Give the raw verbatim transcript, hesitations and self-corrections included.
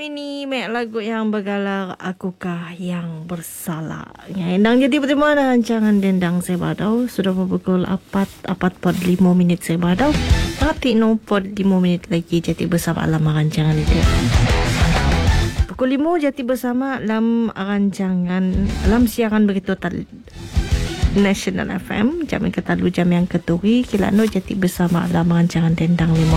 ini mek lagu yang bergalar Akukah Yang Bersalah. Ya, endang jadi bagaimana rancangan Dendang Sebadau. Sudah pukul empat empat lima minit Sebadau. Tapi no pod lima minit lagi jadi bersama dalam rancangan itu. Pukul lima jadi bersama dalam rancangan dalam siaran berita tal National F M. Jam yang ketalu jam yang keturi. Kila no jadi bersama dalam rancangan Dendang lima.